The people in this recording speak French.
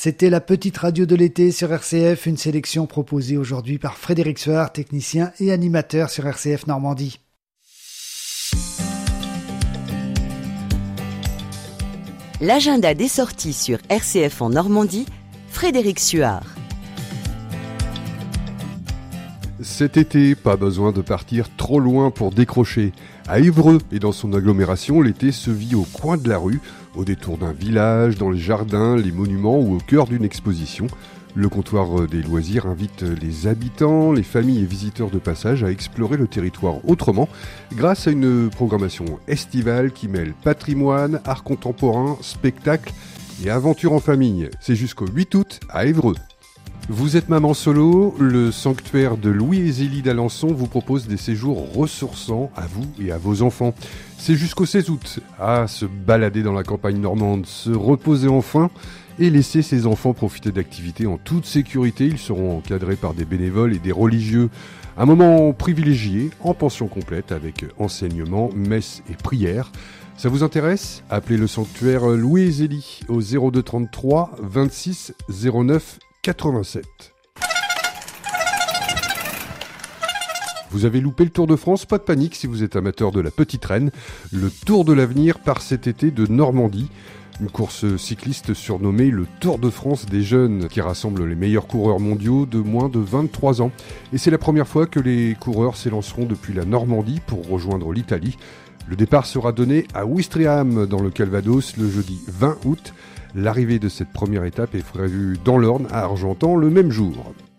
C'était la petite radio de l'été sur RCF, une sélection proposée aujourd'hui par Frédéric Suard, technicien et animateur sur RCF Normandie. L'agenda des sorties sur RCF en Normandie, Frédéric Suard. Cet été, pas besoin de partir trop loin pour décrocher. À Évreux et dans son agglomération, l'été se vit au coin de la rue, au détour d'un village, dans les jardins, les monuments ou au cœur d'une exposition. Le comptoir des loisirs invite les habitants, les familles et visiteurs de passage à explorer le territoire autrement grâce à une programmation estivale qui mêle patrimoine, art contemporain, spectacle et aventure en famille. C'est jusqu'au 8 août à Évreux. Vous êtes maman solo, le sanctuaire de Louis et Zélie d'Alençon vous propose des séjours ressourçants à vous et à vos enfants. C'est jusqu'au 16 août. Se balader dans la campagne normande, se reposer enfin et laisser ses enfants profiter d'activités en toute sécurité. Ils seront encadrés par des bénévoles et des religieux. Un moment privilégié, en pension complète, avec enseignement, messe et prière. Ça vous intéresse ? Appelez le sanctuaire Louis et Zélie au 02 33 26 09 87. Vous avez loupé le Tour de France ? Pas de panique si vous êtes amateur de la petite reine. Le Tour de l'avenir part cet été de Normandie. Une course cycliste surnommée le Tour de France des jeunes qui rassemble les meilleurs coureurs mondiaux de moins de 23 ans. Et c'est la première fois que les coureurs s'élanceront depuis la Normandie pour rejoindre l'Italie. Le départ sera donné à Ouistreham dans le Calvados le jeudi 20 août. L'arrivée de cette première étape est prévue dans l'Orne à Argentan le même jour.